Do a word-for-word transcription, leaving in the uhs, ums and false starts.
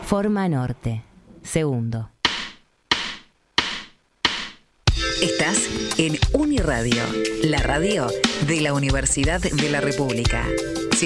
Forma Norte. Segundo. Estás en Uniradio, la radio de la Universidad de la República.